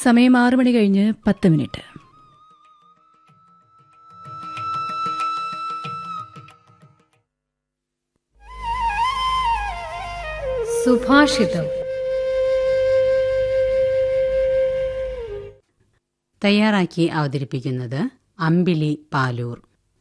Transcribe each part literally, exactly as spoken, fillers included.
സമയം ആറു മണി കഴിഞ്ഞ് പത്ത് മിനിറ്റ്. സുഭാഷിതം. തയ്യാറാക്കി അവതരിപ്പിക്കുന്നത് അമ്പിളി പാലൂർ.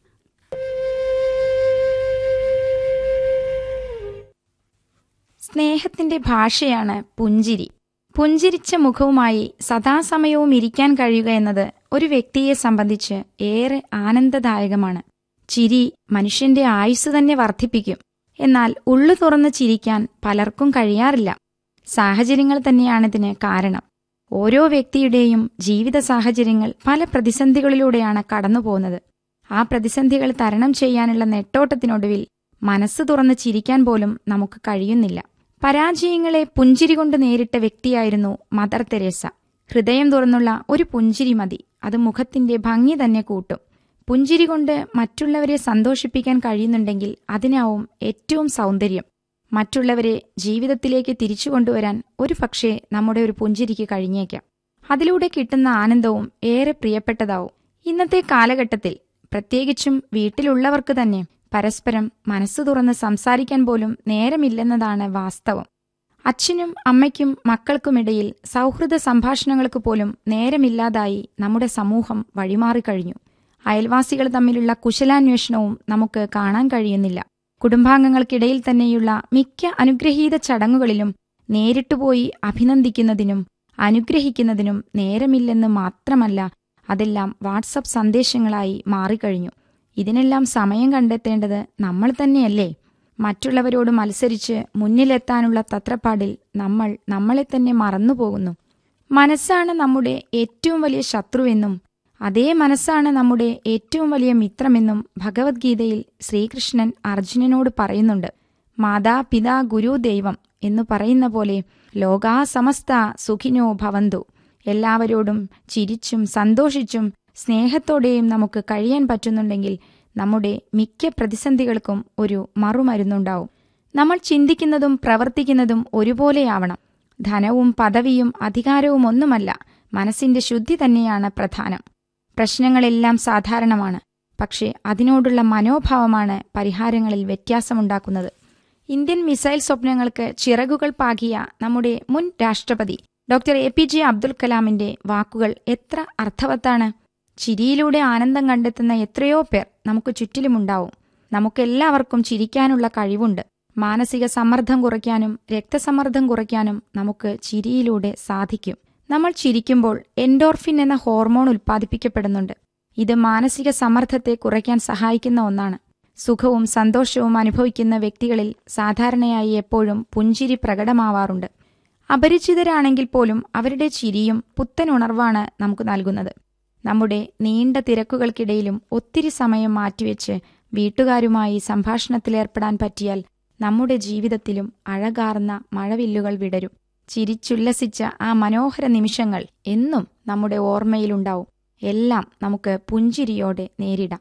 സ്നേഹത്തിന്റെ ഭാഷയാണ് പുഞ്ചിരി. പുഞ്ചിരിച്ച മുഖവുമായി സദാസമയവും ഇരിക്കാൻ കഴിയുക എന്നത് ഒരു വ്യക്തിയെ സംബന്ധിച്ച് ഏറെ ആനന്ദദായകമാണ്. ചിരി മനുഷ്യന്റെ ആയുസ് തന്നെ വർദ്ധിപ്പിക്കും. എന്നാൽ ഉള്ളു തുറന്ന് ചിരിക്കാൻ പലർക്കും കഴിയാറില്ല. സാഹചര്യങ്ങൾ തന്നെയാണിതിന് കാരണം. ഓരോ വ്യക്തിയുടെയും ജീവിത സാഹചര്യങ്ങൾ പല പ്രതിസന്ധികളിലൂടെയാണ് കടന്നുപോകുന്നത്. ആ പ്രതിസന്ധികൾ തരണം ചെയ്യാനുള്ള നെട്ടോട്ടത്തിനൊടുവിൽ മനസ്സ് തുറന്ന് ചിരിക്കാൻ പോലും നമുക്ക് കഴിയുന്നില്ല. പരാജയങ്ങളെ പുഞ്ചിരി കൊണ്ട് നേരിട്ട വ്യക്തിയായിരുന്നു മദർ തെരേസ. ഹൃദയം തുറന്നുള്ള ഒരു പുഞ്ചിരി മതി, അത് മുഖത്തിന്റെ ഭംഗി തന്നെ കൂട്ടും. പുഞ്ചിരി കൊണ്ട് മറ്റുള്ളവരെ സന്തോഷിപ്പിക്കാൻ കഴിയുന്നുണ്ടെങ്കിൽ അതിനാവും ഏറ്റവും സൗന്ദര്യം. മറ്റുള്ളവരെ ജീവിതത്തിലേക്ക് തിരിച്ചു കൊണ്ടുവരാൻ ഒരു പക്ഷേ നമ്മുടെ ഒരു പുഞ്ചിരിക്ക് കഴിഞ്ഞേക്കാം. അതിലൂടെ കിട്ടുന്ന ആനന്ദവും ഏറെ പ്രിയപ്പെട്ടതാവും. ഇന്നത്തെ കാലഘട്ടത്തിൽ പ്രത്യേകിച്ചും വീട്ടിലുള്ളവർക്ക് തന്നെ പരസ്പരം മനസ്സു തുറന്ന് സംസാരിക്കാൻ പോലും നേരമില്ലെന്നതാണ് വാസ്തവം. അച്ഛനും അമ്മയ്ക്കും മക്കൾക്കുമിടയിൽ സൗഹൃദ സംഭാഷണങ്ങൾക്ക് പോലും നേരമില്ലാതായി നമ്മുടെ സമൂഹം വഴിമാറിക്കഴിഞ്ഞു. അയൽവാസികൾ തമ്മിലുള്ള കുശലാന്വേഷണവും നമുക്ക് കാണാൻ കഴിയുന്നില്ല. കുടുംബാംഗങ്ങൾക്കിടയിൽ തന്നെയുള്ള മിക്ക അനുഗ്രഹീത ചടങ്ങുകളിലും നേരിട്ടുപോയി അഭിനന്ദിക്കുന്നതിനും അനുഗ്രഹിക്കുന്നതിനും നേരമില്ലെന്ന് മാത്രമല്ല, അതെല്ലാം വാട്സപ്പ് സന്ദേശങ്ങളായി മാറിക്കഴിഞ്ഞു. ഇതിനെല്ലാം സമയം കണ്ടെത്തേണ്ടത് നമ്മൾ തന്നെയല്ലേ? മറ്റുള്ളവരോട് മത്സരിച്ച് മുന്നിലെത്താനുള്ള തത്രപ്പാടിൽ നമ്മൾ നമ്മളെ തന്നെ മറന്നുപോകുന്നു. മനസ്സാണ് നമ്മുടെ ഏറ്റവും വലിയ ശത്രുവെന്നും അതേ മനസ്സാണ് നമ്മുടെ ഏറ്റവും വലിയ മിത്രമെന്നും ഭഗവത്ഗീതയിൽ ശ്രീകൃഷ്ണൻ അർജുനനോട് പറയുന്നുണ്ട്. മാതാ പിതാ ഗുരു ദൈവം എന്നു പറയുന്ന പോലെ ലോകാ സമസ്ത സുഖിനോ ഭവന്തു. എല്ലാവരോടും ചിരിച്ചും സന്തോഷിച്ചും സ്നേഹത്തോടെയും നമുക്ക് കഴിയാൻ പറ്റുന്നുണ്ടെങ്കിൽ നമ്മുടെ മിക്ക പ്രതിസന്ധികൾക്കും ഒരു മറുമരുന്നുണ്ടാവും. നമ്മൾ ചിന്തിക്കുന്നതും പ്രവർത്തിക്കുന്നതും ഒരുപോലെയാവണം. ധനവും പദവിയും അധികാരവും ഒന്നുമല്ല, മനസ്സിന്റെ ശുദ്ധി തന്നെയാണ് പ്രധാനം. പ്രശ്നങ്ങളെല്ലാം സാധാരണമാണ്, പക്ഷേ അതിനോടുള്ള മനോഭാവമാണ് പരിഹാരങ്ങളിൽ വ്യത്യാസമുണ്ടാക്കുന്നത്. ഇന്ത്യൻ മിസൈൽ സ്വപ്നങ്ങൾക്ക് ചിറകുകൾ പാകിയ നമ്മുടെ മുൻ രാഷ്ട്രപതി doctor A P J Abdul കലാമിന്റെ വാക്കുകൾ എത്ര അർത്ഥവത്താണ്. ചിരിയിലൂടെ ആനന്ദം കണ്ടെത്തുന്ന എത്രയോ പേർ നമുക്ക് ചുറ്റിലുമുണ്ടാവും. നമുക്കെല്ലാവർക്കും ചിരിക്കാനുള്ള കഴിവുണ്ട്. മാനസിക സമ്മർദ്ദം കുറയ്ക്കാനും രക്തസമ്മർദ്ദം കുറയ്ക്കാനും നമുക്ക് ചിരിയിലൂടെ സാധിക്കും. നമ്മൾ ചിരിക്കുമ്പോൾ എൻഡോർഫിൻ എന്ന ഹോർമോൺ ഉൽപ്പാദിപ്പിക്കപ്പെടുന്നുണ്ട്. ഇത് മാനസിക സമ്മർദ്ദത്തെ കുറയ്ക്കാൻ സഹായിക്കുന്ന ഒന്നാണ്. സുഖവും സന്തോഷവും അനുഭവിക്കുന്ന വ്യക്തികളിൽ സാധാരണയായി എപ്പോഴും പുഞ്ചിരി പ്രകടമാവാറുണ്ട്. അപരിചിതരാണെങ്കിൽ പോലും അവരുടെ ചിരിയും പുത്തൻ ഉണർവാണ് നമുക്ക് നൽകുന്നത്. നമ്മുടെ നീണ്ട തിരക്കുകൾക്കിടയിലും ഒത്തിരി സമയം മാറ്റിവെച്ച് വീട്ടുകാരുമായി സംഭാഷണത്തിലേർപ്പെടാൻ പറ്റിയാൽ നമ്മുടെ ജീവിതത്തിലും അഴകാർന്ന മഴവില്ലുകൾ വിടരും. ചിരിച്ചുല്ലസിച്ച ആ മനോഹര നിമിഷങ്ങൾ എന്നും നമ്മുടെ ഓർമ്മയിലുണ്ടാവും. എല്ലാം നമുക്ക് പുഞ്ചിരിയോടെ നേരിടാം.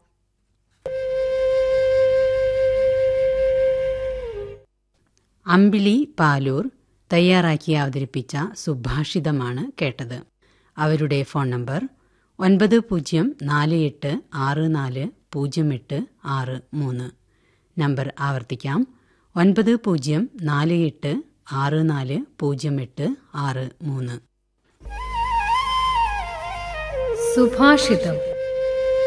അമ്പിളി പാലൂർ തയ്യാറാക്കി അവതരിപ്പിച്ച സുഭാഷിതമാണ് കേട്ടത്. അവരുടെ ഫോൺ നമ്പർ ഒൻപത് പൂജ്യം നാല് എട്ട് ആറ് നാല് പൂജ്യം എട്ട് ആറ് മൂന്ന്. നമ്പർ ആവർത്തിക്കാം: ഒൻപത് പൂജ്യം നാല് എട്ട് ആറ് നാല് പൂജ്യം എട്ട് ആറ് മൂന്ന്. സുഭാഷിതം.